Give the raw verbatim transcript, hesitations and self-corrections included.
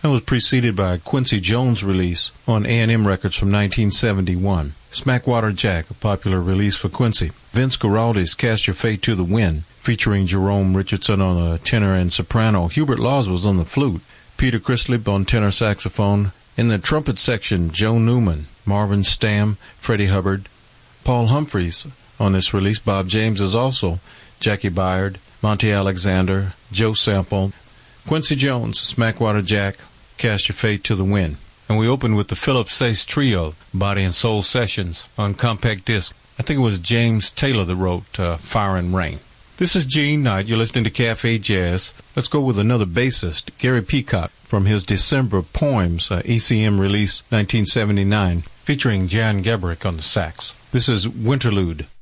That was preceded by a Quincy Jones release on A and M Records from nineteen seventy-one. Smackwater Jack, a popular release for Quincy. Vince Guaraldi's Cast Your Fate to the Wind, featuring Jerome Richardson on the tenor and soprano. Hubert Laws was on the flute. Peter Chrislip on tenor saxophone. In the trumpet section, Joe Newman, Marvin Stamm, Freddie Hubbard. Paul Humphreys on this release. Bob James is also. Jackie Byard, Monty Alexander, Joe Sample. Quincy Jones, Smackwater Jack, Cast Your Fate to the Wind. And we opened with the Philip Sace Trio, Body and Soul Sessions, on compact disc. I think it was James Taylor that wrote uh, Fire and Rain. This is Gene Knight. You're listening to Cafe Jazz. Let's go with another bassist, Gary Peacock, from his December Poems, uh, E C M release nineteen seventy-nine, featuring Jan Gabrick on the sax. This is Winterlude.